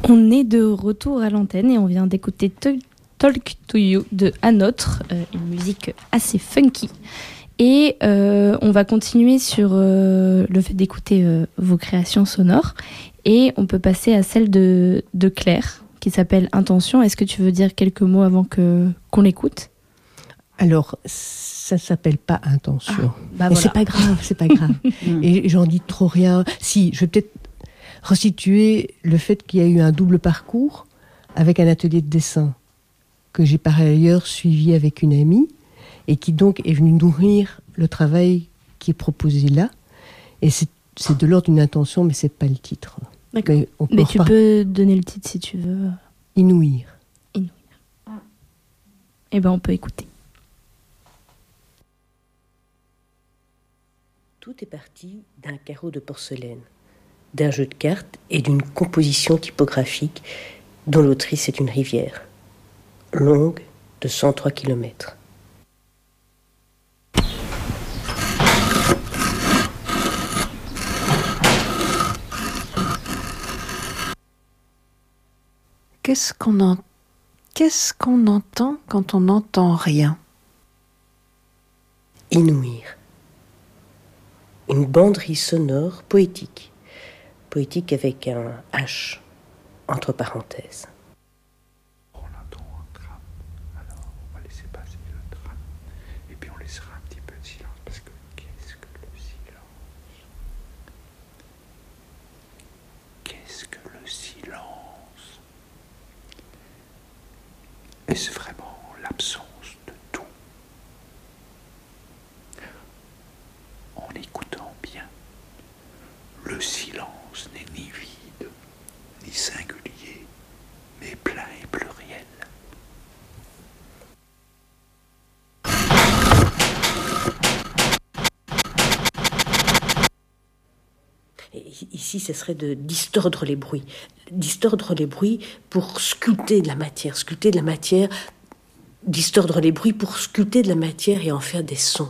On est de retour à l'antenne et on vient d'écouter Talk to You de Anotre, une musique assez funky. Et on va continuer sur le fait d'écouter vos créations sonores. Et on peut passer à celle de Claire, qui s'appelle Intention. Est-ce que tu veux dire quelques mots avant qu'on l'écoute ? Alors, ça s'appelle pas Intention. Bah mais voilà. c'est pas grave. Et j'en dis trop rien. Si, je vais peut-être resituer le fait qu'il y a eu un double parcours avec un atelier de dessin que j'ai par ailleurs suivi avec une amie et qui donc est venu nourrir le travail qui est proposé là. Et c'est de l'ordre d'une intention, mais c'est pas le titre. D'accord. Mais tu peux donner le titre si tu veux. Inouïr. Eh ben, on peut écouter. Tout est parti d'un carreau de porcelaine, d'un jeu de cartes et d'une composition typographique dont l'autrice est une rivière, longue de 103 km. Qu'est-ce qu'on entend quand on n'entend rien ? Inouïr. Une banderie sonore poétique. Poétique avec un H entre parenthèses. On attend un tram, alors on va laisser passer le tram, et puis on laissera un petit peu de silence, parce que qu'est-ce que le silence ? Qu'est-ce que le silence ? Est-ce vraiment l'absence de tout ? En écoutant bien, le silence n'est ni vide, ni singulier, mais plein et pluriel. Et ici, ce serait de distordre les bruits. Distordre les bruits pour sculpter de la matière. Sculpter de la matière, distordre les bruits pour sculpter de la matière et en faire des sons.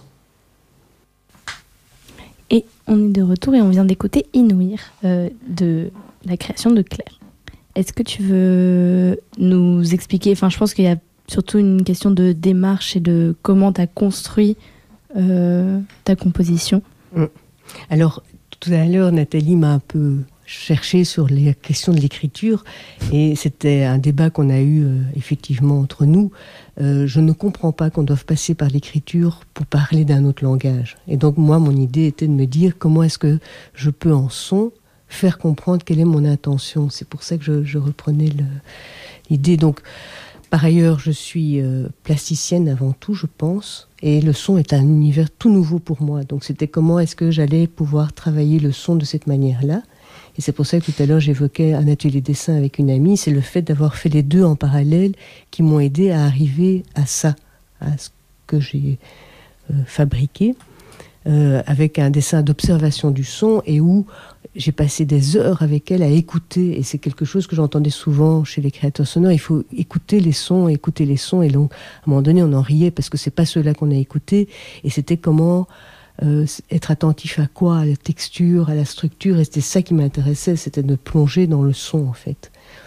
Et on est de retour et on vient d'écouter Inouïr de la création de Claire. Est-ce que tu veux nous expliquer, enfin je pense qu'il y a surtout une question de démarche et de comment tu as construit ta composition. Alors, tout à l'heure, Nathalie m'a un peu cherché sur les questions de l'écriture et c'était un débat qu'on a eu effectivement entre nous. Je ne comprends pas qu'on doive passer par l'écriture pour parler d'un autre langage. Et donc moi, mon idée était de me dire comment est-ce que je peux en son faire comprendre quelle est mon intention. C'est pour ça que je reprenais l'idée. Donc, par ailleurs, je suis plasticienne avant tout, je pense, et le son est un univers tout nouveau pour moi. Donc c'était comment est-ce que j'allais pouvoir travailler le son de cette manière-là. Et c'est pour ça que tout à l'heure j'évoquais un atelier de dessin avec une amie. C'est le fait d'avoir fait les deux en parallèle qui m'ont aidé à arriver à ça, à ce que j'ai fabriqué, avec un dessin d'observation du son et où j'ai passé des heures avec elle à écouter. Et c'est quelque chose que j'entendais souvent chez les créateurs sonores. Il faut écouter les sons. Et donc, à un moment donné, on en riait parce que c'est pas ceux-là qu'on a écoutés. Et c'était comment être attentif à quoi ? À la texture, à la structure. Et c'était ça qui m'intéressait. C'était de plonger dans le son, en fait.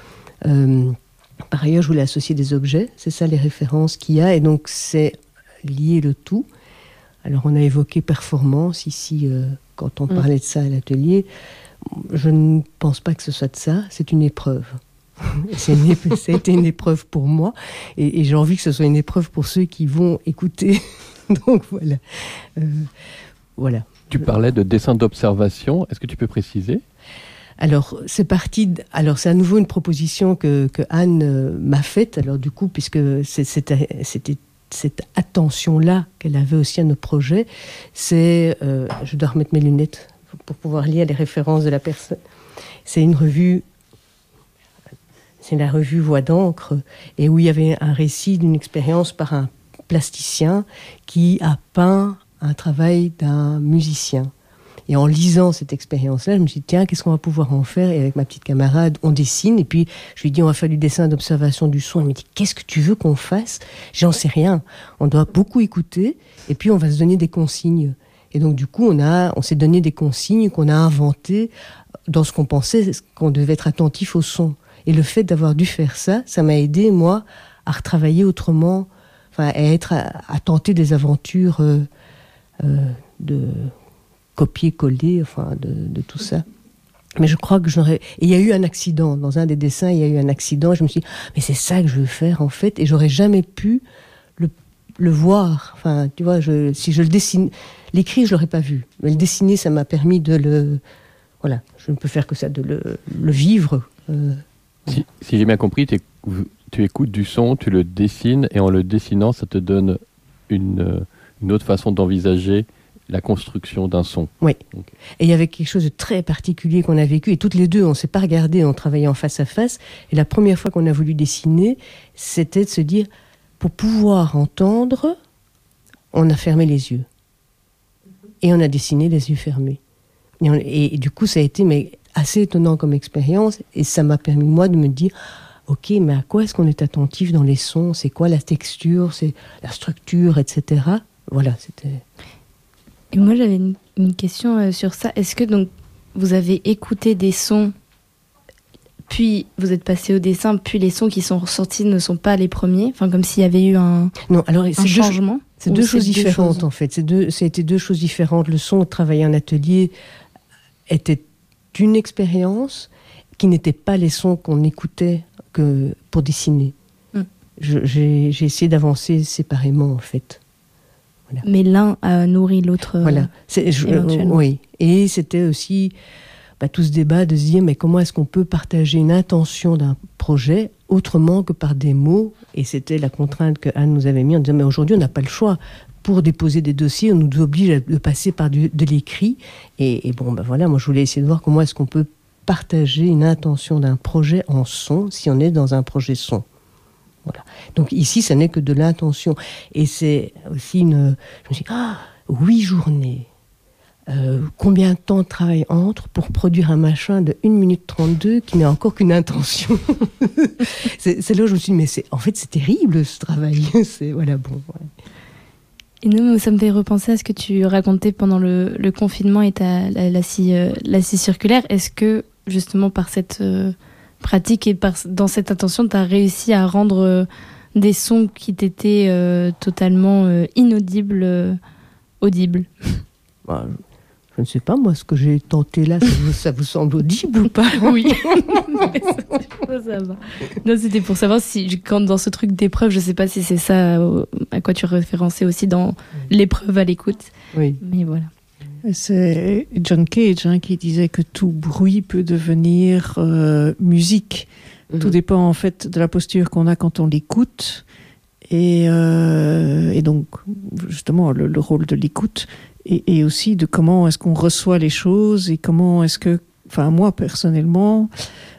Par ailleurs, je voulais associer des objets. C'est ça les références qu'il y a. Et donc, c'est lier le tout. Alors, on a évoqué performance ici, quand on parlait de ça à l'atelier. Je ne pense pas que ce soit de ça. C'est une épreuve. Ça a été une épreuve pour moi. Et j'ai envie que ce soit une épreuve pour ceux qui vont écouter. Donc, voilà. Voilà. Tu parlais de dessin d'observation. Est-ce que tu peux préciser ? Alors, c'est à nouveau une proposition que Anne m'a faite. Alors, du coup, puisque c'était cette attention-là qu'elle avait aussi à nos projets, c'est... je dois remettre mes lunettes pour pouvoir lire les références de la personne. C'est une revue... C'est la revue Voix d'encre, et où il y avait un récit d'une expérience par un plasticien qui a peint un travail d'un musicien. Et en lisant cette expérience-là, je me suis dit, tiens, qu'est-ce qu'on va pouvoir en faire ? Et avec ma petite camarade, on dessine. Et puis, je lui ai dit, on va faire du dessin d'observation du son. Elle me dit, qu'est-ce que tu veux qu'on fasse ? J'en sais rien. On doit beaucoup écouter. Et puis, on va se donner des consignes. Et donc, du coup, on s'est donné des consignes qu'on a inventées dans ce qu'on pensait qu'on devait être attentif au son. Et le fait d'avoir dû faire ça, ça m'a aidé, moi, à retravailler autrement, enfin, à tenter des aventures de copier-coller, enfin, de tout ça. Mais je crois que j'aurais... Et il y a eu un accident. Dans un des dessins, il y a eu un accident. Je me suis dit, mais c'est ça que je veux faire, en fait. Et j'aurais jamais pu le voir. Enfin, tu vois, si je le dessine... L'écrit, je l'aurais pas vu. Mais le dessiner, ça m'a permis de le... Voilà, je ne peux faire que ça, de le vivre. Si j'ai bien compris, tu écoutes du son, tu le dessines, et en le dessinant, ça te donne une autre façon d'envisager la construction d'un son. Oui. Okay. Et il y avait quelque chose de très particulier qu'on a vécu. Et toutes les deux, on ne s'est pas regardé, on travaillait en face à face. Et la première fois qu'on a voulu dessiner, c'était de se dire, pour pouvoir entendre, on a fermé les yeux. Et on a dessiné les yeux fermés. Et du coup, ça a été assez étonnant comme expérience. Et ça m'a permis, moi, de me dire, ok, mais à quoi est-ce qu'on est attentif dans les sons ? C'est quoi la texture ? C'est la structure, etc. Voilà, c'était... Et moi, j'avais une question sur ça. Est-ce que donc vous avez écouté des sons, puis vous êtes passé au dessin, puis les sons qui sont ressortis ne sont pas les premiers ? Enfin, comme s'il y avait eu un changement. C'est deux choses différentes, en fait. Ça a été deux choses différentes. Le son, travailler en atelier, était une expérience qui n'était pas les sons qu'on écoutait que pour dessiner. J'ai essayé d'avancer séparément, en fait. Voilà. Mais l'un a nourri l'autre. Voilà. Oui. Et c'était aussi tout ce débat de se dire, mais comment est-ce qu'on peut partager une intention d'un projet autrement que par des mots ? Et c'était la contrainte que Anne nous avait mis en disant, mais aujourd'hui, on n'a pas le choix. Pour déposer des dossiers, on nous oblige de passer par de l'écrit. Et voilà, moi, je voulais essayer de voir comment est-ce qu'on peut partager une intention d'un projet en son, si on est dans un projet son. Voilà. Donc ici, ça n'est que de l'intention. Et c'est aussi je me suis dit, 8 journées. Combien de temps de travail entre pour produire un machin de 1 minute 32 qui n'est encore qu'une intention. c'est là où je me suis dit, mais en fait, c'est terrible ce travail. Voilà. Et nous, ça me fait repenser à ce que tu racontais pendant le confinement et la scie circulaire. Est-ce que, justement, par cette pratique et dans cette intention, tu as réussi à rendre des sons qui t'étaient totalement inaudibles, audibles ? Je ne sais pas, moi, ce que j'ai tenté là, ça vous semble audible ou pas ? Oui. Ça va. Non, c'était pour savoir si, quand dans ce truc d'épreuve, je ne sais pas si c'est ça à quoi tu référençais aussi dans l'épreuve à l'écoute. Oui. Mais voilà. C'est John Cage qui disait que tout bruit peut devenir musique. Tout dépend en fait de la posture qu'on a quand on l'écoute. Et donc, justement, le rôle de l'écoute et aussi de comment est-ce qu'on reçoit les choses et comment est-ce que, enfin, moi, personnellement,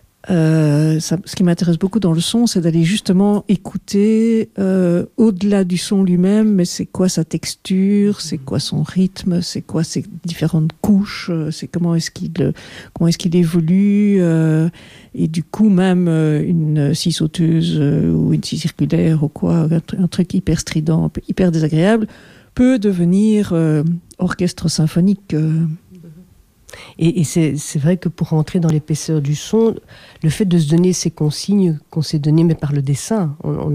ce qui m'intéresse beaucoup dans le son, c'est d'aller justement écouter au-delà du son lui-même, mais c'est quoi sa texture, c'est quoi son rythme, c'est quoi ses différentes couches, c'est comment est-ce qu'il évolue, et du coup même une scie sauteuse ou une scie circulaire ou quoi, un truc hyper strident, hyper désagréable, peut devenir orchestre symphonique. Et c'est vrai que pour rentrer dans l'épaisseur du son, le fait de se donner ces consignes qu'on s'est données, mais par le dessin,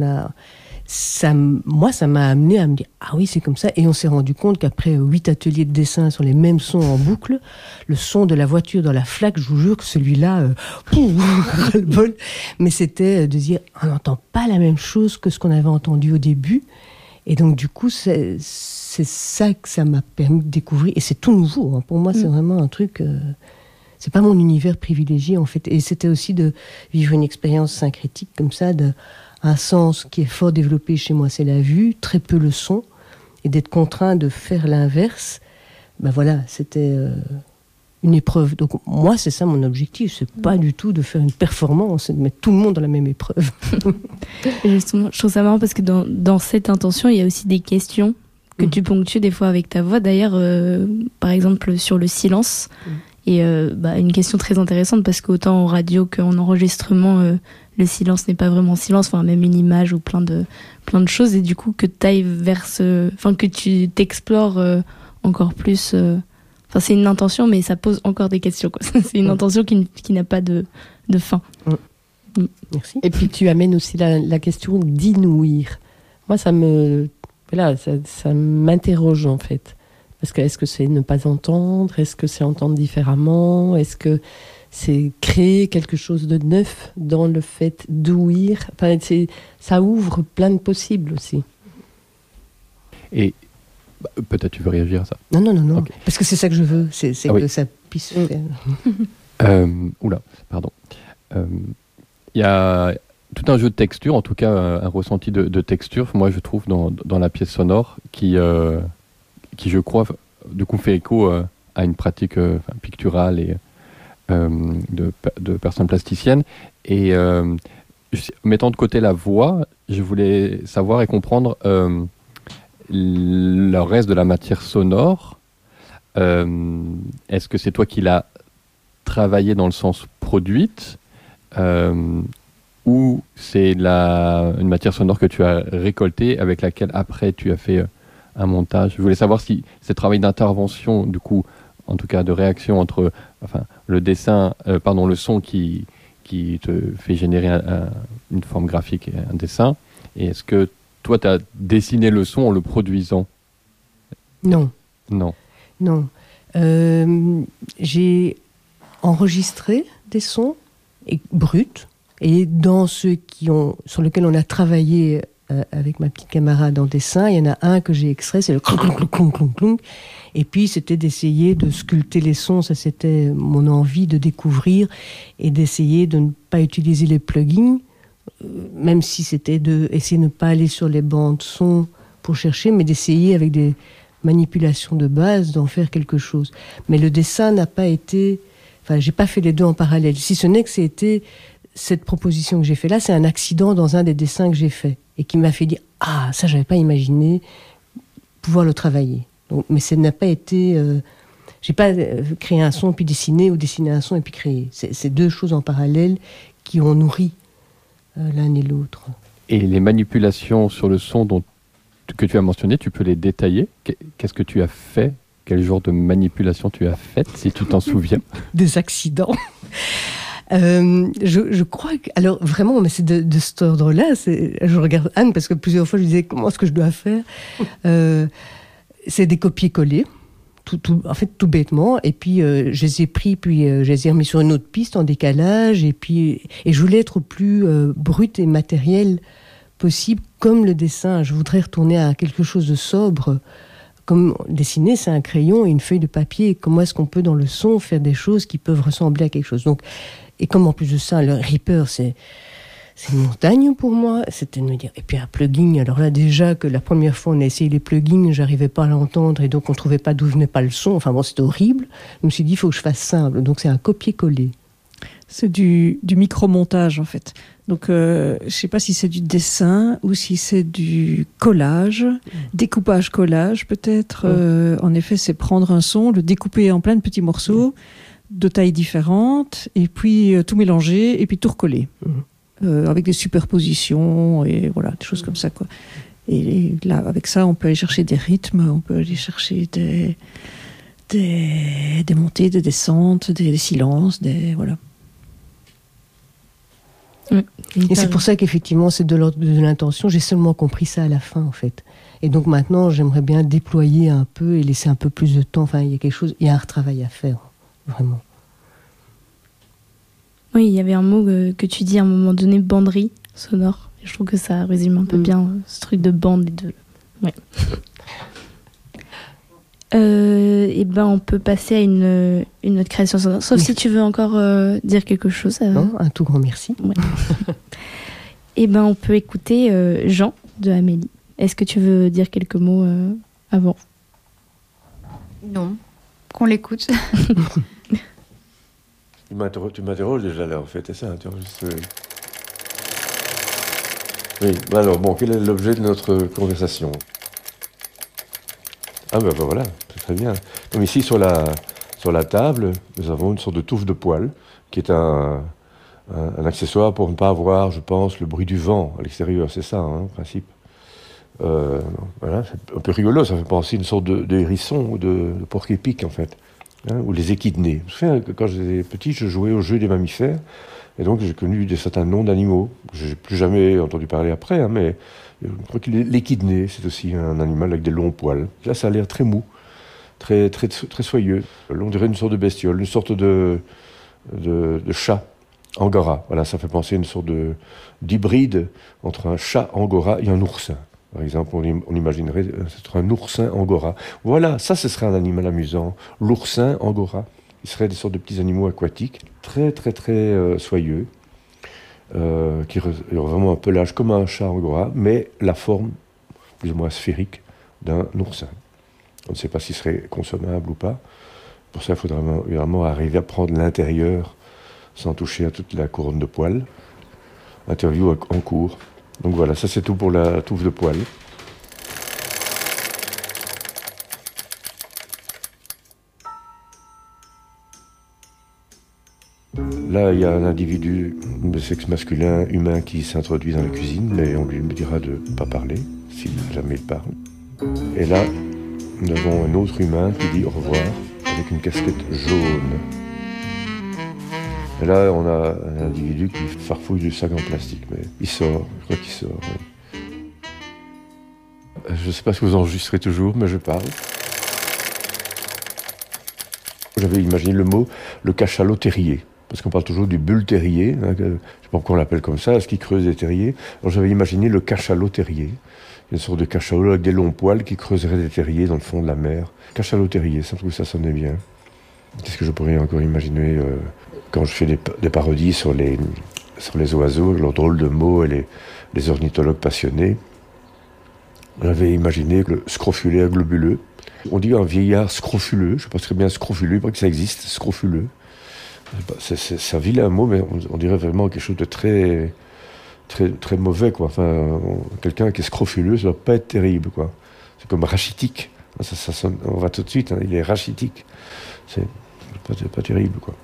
ça m'a amené à me dire, ah oui, c'est comme ça. Et on s'est rendu compte qu'après 8 ateliers de dessin sur les mêmes sons en boucle, le son de la voiture dans la flaque, je vous jure que celui-là, ras-le-bol. Mais c'était de dire, on n'entend pas la même chose que ce qu'on avait entendu au début. Et donc, du coup, c'est ça que ça m'a permis de découvrir. Et c'est tout nouveau. Pour moi, c'est vraiment un truc... c'est pas mon univers privilégié, en fait. Et c'était aussi de vivre une expérience syncrétique comme ça, un sens qui est fort développé chez moi, c'est la vue, très peu le son. Et d'être contraint de faire l'inverse, voilà, c'était une épreuve. Donc, moi, c'est ça mon objectif. C'est pas du tout de faire une performance, c'est de mettre tout le monde dans la même épreuve. Et justement, je trouve ça marrant parce que dans cette intention, il y a aussi des questions que tu ponctues des fois avec ta voix. D'ailleurs, par exemple, sur le silence. Et une question très intéressante parce qu'autant en radio qu'en enregistrement, le silence n'est pas vraiment silence, enfin même une image ou plein de choses. Et du coup, que tu ailles que tu t'explores encore plus. C'est une intention, mais ça pose encore des questions, quoi. C'est une intention qui n'a pas de fin. Merci. Et puis tu amènes aussi la question d'inouïr. Moi, ça m'interroge en fait. Parce que est-ce que c'est ne pas entendre? Est-ce que c'est entendre différemment? Est-ce que c'est créer quelque chose de neuf dans le fait d'ouïr? Enfin, ça ouvre plein de possibles aussi. Et peut-être tu veux réagir à ça. Non. Okay. Parce que c'est ça que je veux, c'est que ça puisse se faire. Pardon. Il y a tout un jeu de texture, en tout cas un ressenti de texture, moi je trouve dans la pièce sonore qui je crois du coup fait écho à une pratique picturale et de personnes plasticiennes. Et mettant de côté la voix, je voulais savoir et comprendre le reste de la matière sonore. Est-ce que c'est toi qui l'as travaillé dans le sens produite ou c'est une matière sonore que tu as récoltée avec laquelle après tu as fait un montage? Je voulais savoir si ce travail d'intervention, du coup, en tout cas de réaction entre le son qui te fait générer une forme graphique et un dessin, et est-ce que toi tu as dessiné le son en le produisant? Non. J'ai enregistré des sons bruts, et dans ceux sur lesquels on a travaillé avec ma petite camarade en dessin, il y en a un que j'ai extrait, c'est le clonk. Et puis c'était d'essayer de sculpter les sons, ça c'était mon envie de découvrir et d'essayer de ne pas utiliser les plugins, même si c'était d'essayer de ne pas aller sur les bandes son pour chercher, mais d'essayer avec des manipulations de base d'en faire quelque chose. Mais le dessin n'a pas été... Enfin, j'ai pas fait les deux en parallèle, si ce n'est que c'était cette proposition que j'ai fait là, c'est un accident dans un des dessins que j'ai fait et qui m'a fait dire « Ah, ça, j'avais pas imaginé pouvoir le travailler. » Donc, mais ça n'a pas été... j'ai pas créé un son puis dessiné, ou dessiné un son et puis créé. C'est deux choses en parallèle qui ont nourri l'un et l'autre. Et les manipulations sur le son que tu as mentionné, tu peux les détailler? Qu'est-ce que tu as fait? Quel genre de manipulation tu as faite, si tu t'en souviens? Des accidents. Je crois que... Alors, vraiment, mais c'est de cet ordre-là. Je regarde Anne, parce que plusieurs fois, je disais, comment est-ce que je dois faire? C'est des copier-coller, en fait, tout bêtement. Et puis, je les ai pris, puis je les ai remis sur une autre piste en décalage. Et je voulais être au plus brut et matériel possible, comme le dessin. Je voudrais retourner à quelque chose de sobre. Comme dessiner, c'est un crayon et une feuille de papier. Comment est-ce qu'on peut, dans le son, faire des choses qui peuvent ressembler à quelque chose? Donc, et comme en plus de ça, le Reaper, c'est une montagne pour moi. C'était de me dire... Et puis un plugin, alors là, déjà, que la première fois, on a essayé les plugins, j'arrivais pas à l'entendre, et donc on trouvait pas d'où venait pas le son. Enfin bon, c'était horrible. Je me suis dit, il faut que je fasse simple. Donc c'est un copier-coller. C'est du micro-montage, en fait. Donc, je ne sais pas si c'est du dessin ou si c'est du collage, découpage-collage peut-être. En effet, c'est prendre un son, le découper en plein de petits morceaux de tailles différentes, et puis tout mélanger, et puis tout recoller. Avec des superpositions, et voilà, des choses comme ça, quoi. Et là, avec ça, on peut aller chercher des rythmes, on peut aller chercher des montées, des descentes, des silences, voilà. Et c'est pour ça qu'effectivement, c'est de l'ordre de l'intention. J'ai seulement compris ça à la fin, en fait. Et donc maintenant, j'aimerais bien déployer un peu et laisser un peu plus de temps. Enfin, il y a un retravail à faire, vraiment. Oui, il y avait un mot que tu dis à un moment donné, banderie sonore. Et je trouve que ça résume un peu bien ce truc de bande et de... Ouais. Et ben on peut passer à une autre création sonore, sauf si tu veux encore dire quelque chose. Non, un tout grand merci. Ouais. Et ben on peut écouter Jean de Amélie. Est-ce que tu veux dire quelques mots avant? Non, qu'on l'écoute. Tu m'interroges déjà là en fait, c'est ça. Oui, alors bon, quel est l'objet de notre conversation? Ah ben voilà, c'est très bien. Donc ici sur la table, nous avons une sorte de touffe de poils, qui est un accessoire pour ne pas avoir, je pense, le bruit du vent à l'extérieur, c'est ça, en principe. Voilà, c'est un peu rigolo, ça fait penser à une sorte de hérisson ou de porc-épic en fait. ou les échidnés. Je me souviens que quand j'étais petit, je jouais au jeu des mammifères, et donc j'ai connu certains noms d'animaux. Je n'ai plus jamais entendu parler après, hein, mais je crois que l'échidné, c'est aussi un animal avec des longs poils. Là, ça a l'air très mou, très, très, très soyeux. On dirait une sorte de bestiole, une sorte de chat angora. Voilà, ça fait penser à une sorte d'hybride entre un chat angora et un oursin. Par exemple, on imaginerait c'est un oursin angora. Voilà, ça, ce serait un animal amusant. L'oursin angora. Ils seraient des sortes de petits animaux aquatiques, très, très, très soyeux, qui ont vraiment un pelage comme un chat angora, mais la forme plus ou moins sphérique d'un oursin. On ne sait pas s'il serait consommable ou pas. Pour ça, il faudrait vraiment arriver à prendre l'intérieur sans toucher à toute la couronne de poils. Interview en cours. Donc voilà, ça c'est tout pour la touffe de poils. Là, il y a un individu de sexe masculin, humain, qui s'introduit dans la cuisine, mais on lui dira de ne pas parler, si jamais il parle. Et là, nous avons un autre humain qui dit au revoir, avec une casquette jaune. Et là, on a un individu qui farfouille du sac en plastique, mais il sort, je crois qu'il sort, oui. Je ne sais pas si vous enregistrez toujours, mais je parle. J'avais imaginé le mot, le cachalot terrier, parce qu'on parle toujours du bulle terrier, hein, je ne sais pas pourquoi on l'appelle comme ça, est-ce qu'il creuse des terriers? Alors j'avais imaginé le cachalot terrier, une sorte de cachalot avec des longs poils qui creuserait des terriers dans le fond de la mer. Cachalot terrier, ça, je trouve que ça sonnait bien. Qu'est-ce que je pourrais encore imaginer quand je fais des parodies sur les oiseaux, leurs drôles de mots et les ornithologues passionnés. J'avais imaginé le scrofulé à globuleux. On dit un vieillard scrofuleux, je ne sais pas très bien scrofuleux, pas que ça existe, scrofuleux. C'est un vilain mot, mais on dirait vraiment quelque chose de très, très, très mauvais, quoi. Enfin, quelqu'un qui est scrofuleux, ça ne doit pas être terrible, quoi. C'est comme rachitique. Ça sonne, on va tout de suite, hein, il est rachitique. C'est pas terrible, quoi.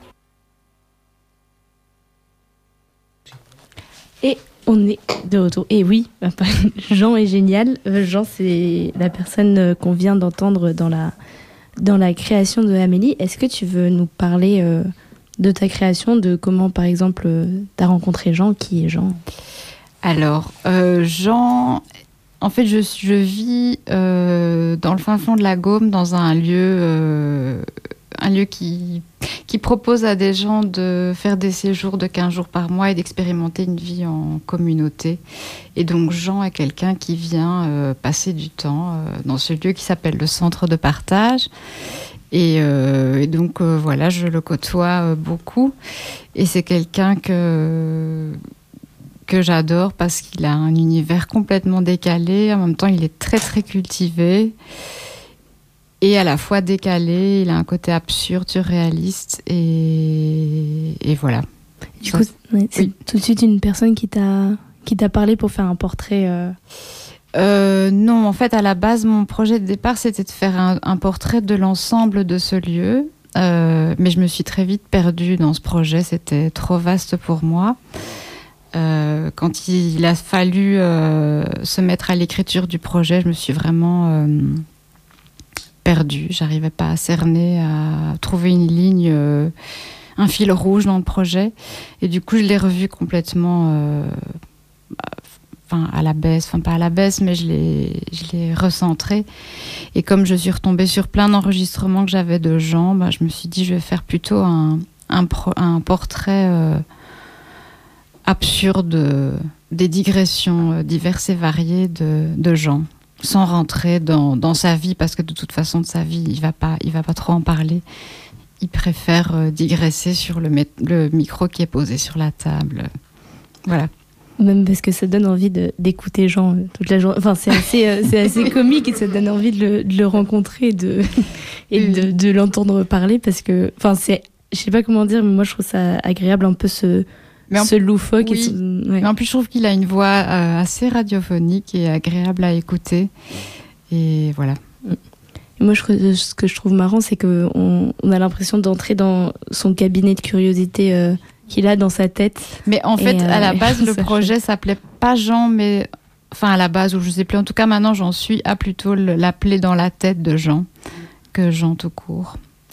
Et on est de retour. Et oui, Jean est génial. Jean, c'est la personne qu'on vient d'entendre dans la création de Amélie. Est-ce que tu veux nous parler de ta création, de comment, par exemple, tu as rencontré Jean? Qui est Jean? Alors, Jean... En fait, je vis dans le fin fond de la Gaume, dans un lieu qui propose à des gens de faire des séjours de 15 jours par mois et d'expérimenter une vie en communauté. Et donc, Jean est quelqu'un qui vient passer du temps dans ce lieu qui s'appelle le Centre de Partage. Et donc, voilà, je le côtoie beaucoup. Et c'est quelqu'un que j'adore parce qu'il a un univers complètement décalé. En même temps, il est très, très cultivé. Et à la fois décalé, il a un côté absurde, surréaliste. Et voilà. Du coup, c'est tout de suite une personne qui t'a parlé pour faire un portrait Non, en fait, à la base, mon projet de départ, c'était de faire un portrait de l'ensemble de ce lieu. Mais je me suis très vite perdue dans ce projet. C'était trop vaste pour moi. Quand il a fallu se mettre à l'écriture du projet, je me suis vraiment perdue. J'arrivais pas à cerner, à trouver une ligne, un fil rouge dans le projet. Et du coup, je l'ai revu complètement à la baisse. Enfin, pas à la baisse, mais je l'ai recentré. Et comme je suis retombée sur plein d'enregistrements que j'avais de Jean, je me suis dit, je vais faire plutôt un portrait... absurde, des digressions diverses et variées de Jean, sans rentrer dans sa vie, parce que de toute façon de sa vie, il va pas trop en parler. Il préfère digresser sur le micro qui est posé sur la table. Voilà. Même parce que ça donne envie d'écouter Jean toute la journée. Enfin, c'est assez comique et ça donne envie de le rencontrer et de l'entendre parler, parce que, enfin, je sais pas comment dire, mais moi je trouve ça agréable un peu ce loufoque. Oui. Mais en plus, je trouve qu'il a une voix assez radiophonique et agréable à écouter. Et voilà. Et moi, ce que je trouve marrant, c'est qu'on a l'impression d'entrer dans son cabinet de curiosité qu'il a dans sa tête. Mais en fait, à la base, le projet s'appelait pas Jean, mais... Enfin, à la base, ou je sais plus. En tout cas, maintenant, j'en suis à plutôt l'appeler dans la tête de Jean que Jean tout court.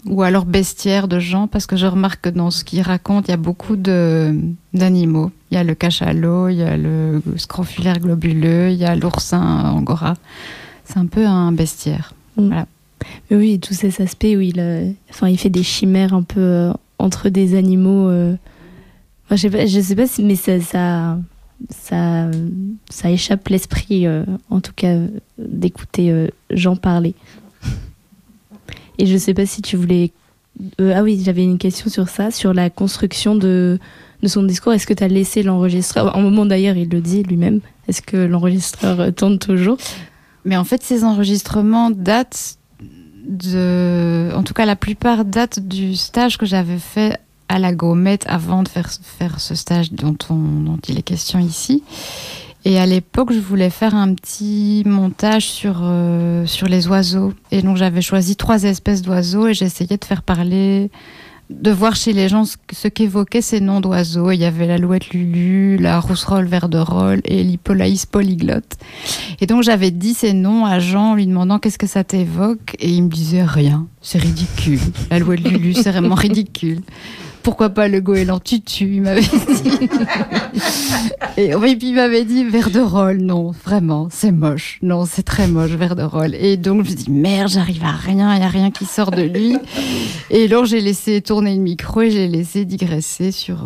ou alors bestiaire de gens, parce que je remarque que dans ce qu'il raconte, il y a beaucoup d'animaux. Il y a le cachalot, il y a le scrofulaire globuleux, il y a l'oursin angora. C'est un peu un bestiaire. Voilà. Mais oui, tous ces aspects où il fait des chimères un peu entre des animaux. Je sais pas si, mais ça échappe l'esprit, en tout cas, d'écouter Jean parler. Et je sais pas si tu voulais... ah oui, j'avais une question sur ça, sur la construction de son discours. Est-ce que tu as laissé l'enregistreur... Un moment d'ailleurs, il le dit lui-même. Est-ce que l'enregistreur tourne toujours? Mais en fait, ces enregistrements datent en tout cas, la plupart datent du stage que j'avais fait à la Gaumette avant de faire ce stage dont il est question ici. Et à l'époque, je voulais faire un petit montage sur les oiseaux. Et donc, j'avais choisi 3 espèces d'oiseaux et j'essayais de faire parler, de voir chez les gens ce qu'évoquaient ces noms d'oiseaux. Il y avait l'alouette Lulu, la rousserolle verderolle et l'hippolaïs polyglotte. Et donc, j'avais dit ces noms à Jean en lui demandant qu'est-ce que ça t'évoque. Et il me disait rien. C'est ridicule. L'alouette Lulu, c'est vraiment ridicule. Pourquoi pas le goéland tutu, il m'avait dit. Et puis il m'avait dit verderolle, non, vraiment, c'est moche. Non, c'est très moche, verderolle. Et donc je me dis merde, j'arrive à rien, il n'y a rien qui sort de lui. Et alors j'ai laissé tourner le micro et j'ai laissé digresser sur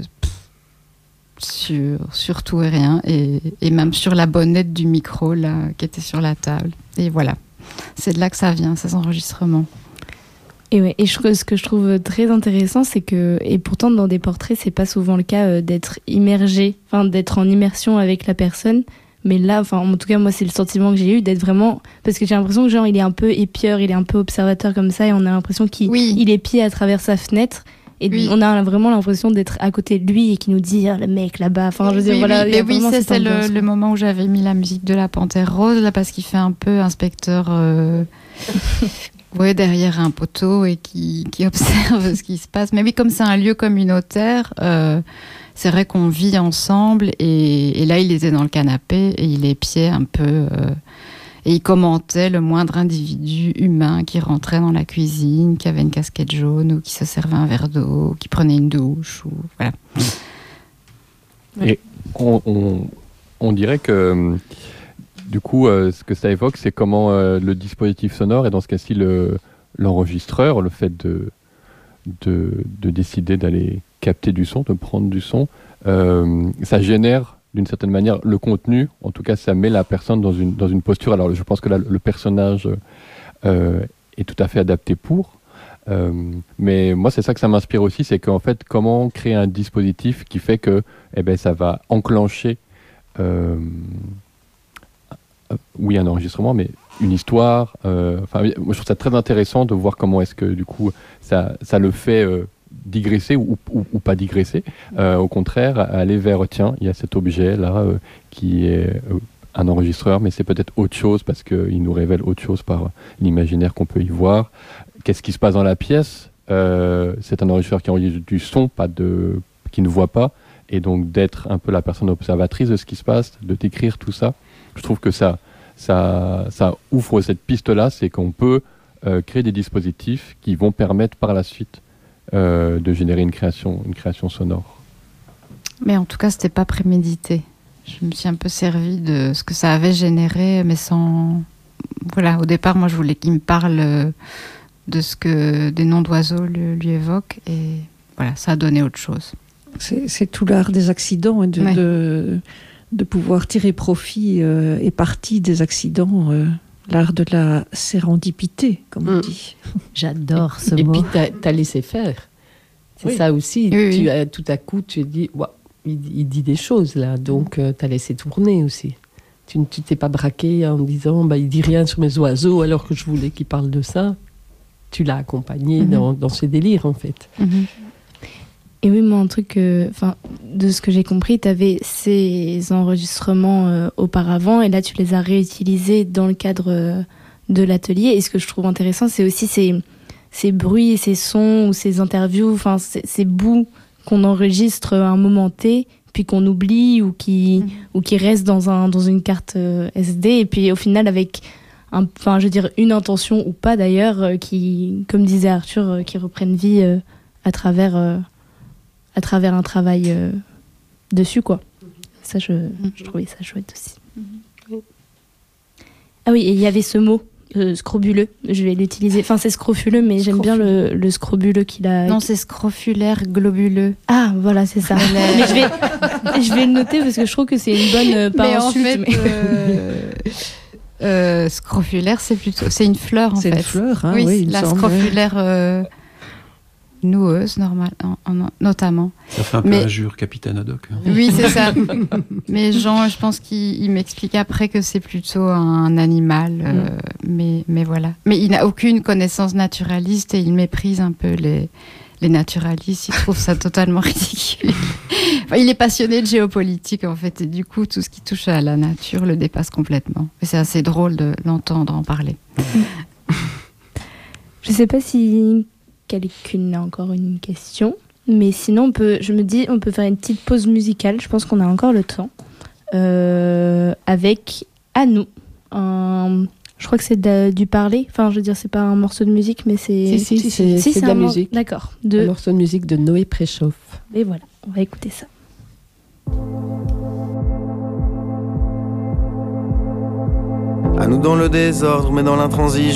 tout et rien. Et même sur la bonnette du micro là, qui était sur la table. Et voilà, c'est de là que ça vient, ces enregistrements. Et ce que je trouve très intéressant, c'est que, et pourtant dans des portraits, c'est pas souvent le cas d'être immergé, d'être en immersion avec la personne. Mais là, en tout cas, moi, c'est le sentiment que j'ai eu d'être vraiment, parce que j'ai l'impression que genre, il est un peu épieur, il est un peu observateur comme ça, et on a l'impression qu'il épie à travers sa fenêtre. Et on a vraiment l'impression d'être à côté de lui et qu'il nous dit le mec là-bas. Enfin, je veux dire, voilà. Mais oui, c'est le moment où j'avais mis la musique de la Panthère Rose, là, parce qu'il fait un peu inspecteur. Oui, derrière un poteau et qui observe ce qui se passe. Mais oui, comme c'est un lieu communautaire, c'est vrai qu'on vit ensemble. Et là, il était dans le canapé et il épiait un peu. Et il commentait le moindre individu humain qui rentrait dans la cuisine, qui avait une casquette jaune ou qui se servait un verre d'eau, qui prenait une douche. Ou voilà. Et on dirait que... Du coup, ce que ça évoque, c'est comment le dispositif sonore, et dans ce cas-ci l'enregistreur, le fait de décider d'aller capter du son, de prendre du son, ça génère d'une certaine manière le contenu. En tout cas, ça met la personne dans une posture. Alors, je pense que là, le personnage est tout à fait adapté pour. Mais moi, c'est ça que ça m'inspire aussi, c'est qu'en fait, comment créer un dispositif qui fait que ça va enclencher... oui, un enregistrement, mais une histoire. Moi, je trouve ça très intéressant de voir comment est-ce que, du coup, ça le fait digresser ou pas digresser. Au contraire, aller vers, tiens, il y a cet objet-là qui est un enregistreur, mais c'est peut-être autre chose parce qu'il nous révèle autre chose par l'imaginaire qu'on peut y voir. Qu'est-ce qui se passe dans la pièce? C'est un enregistreur qui enregistre du son, qui ne voit pas, et donc d'être un peu la personne observatrice de ce qui se passe, de décrire tout ça. Je trouve que ça ouvre cette piste-là, c'est qu'on peut créer des dispositifs qui vont permettre par la suite de générer une création sonore. Mais en tout cas, c'était pas prémédité. Je me suis un peu servi de ce que ça avait généré, mais sans... Voilà, au départ, moi, je voulais qu'il me parle de ce que des noms d'oiseaux lui évoquent, et voilà, ça a donné autre chose. C'est tout l'art des accidents, de pouvoir tirer profit et parti des accidents, l'art de la sérendipité, comme on dit. J'adore ce mot. Et puis, t'as laissé faire. C'est ça aussi. Oui. Tout à coup, tu dis, il dit des choses, là, donc t'as laissé tourner aussi. Tu t'es pas braqué en disant, il dit rien sur mes oiseaux, alors que je voulais qu'il parle de ça. Tu l'as accompagné dans ses délires, en fait. Et oui, moi, un truc, de ce que j'ai compris, tu avais ces enregistrements auparavant, et là, tu les as réutilisés dans le cadre de l'atelier. Et ce que je trouve intéressant, c'est aussi ces bruits, ces sons, ou ces interviews, ces bouts qu'on enregistre à un moment T, puis qu'on oublie, ou qui restent dans une carte SD, et puis au final, avec enfin, je veux dire, une intention ou pas d'ailleurs, qui, comme disait Arthur, qui reprennent vie à travers un travail dessus, quoi. Ça, je trouvais ça chouette aussi. Ah oui, et il y avait ce mot, scrobuleux, je vais l'utiliser. Enfin, c'est scrofuleux, mais j'aime bien le scrobuleux qu'il a. Non, c'est scrofulaire globuleux. Ah, voilà, c'est ça. Mais je vais le noter parce que je trouve que c'est une bonne insulte. Scrofulaire, c'est une fleur en fait. C'est une fleur, hein, oui, oui, la scrofulaire noueuse, notamment. Ça fait un peu injure, Capitaine Haddock. Hein. Oui, c'est ça. Mais Jean, je pense qu'il m'explique après que c'est plutôt un animal. Mais voilà. Mais il n'a aucune connaissance naturaliste et il méprise un peu les naturalistes. Il trouve ça totalement ridicule. Enfin, il est passionné de géopolitique, en fait. Et du coup, tout ce qui touche à la nature le dépasse complètement. Et c'est assez drôle de l'entendre en parler. Je ne sais pas si quelqu'un a encore une question. Mais sinon, on peut faire une petite pause musicale. Je pense qu'on a encore le temps. Avec À nous. Je crois que c'est du parler. Enfin, je veux dire, c'est pas un morceau de musique, mais c'est... Si, c'est de la musique. D'accord. Un morceau de musique de Noé Préchauffe. Et voilà, on va écouter ça. À nous dans le désordre, mais dans l'intransigeance.